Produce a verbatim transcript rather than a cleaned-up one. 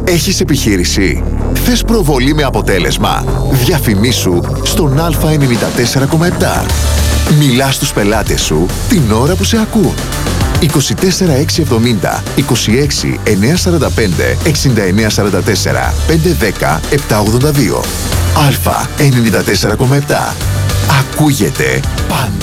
Έχεις επιχείρηση? Θες προβολή με αποτέλεσμα? Διαφημίσου στον Α ενενήντα τέσσερα κόμμα επτά. Μιλά στους πελάτες σου την ώρα που σε ακούν. είκοσι τέσσερα εξακόσια εβδομήντα, είκοσι έξι εννιακόσια σαράντα πέντε, εξήντα εννέα σαράντα τέσσερα, πεντακόσια δέκα, επτακόσια ογδόντα δύο. Α ενενήντα τέσσερα κόμμα επτά. Ακούγεται πάντα.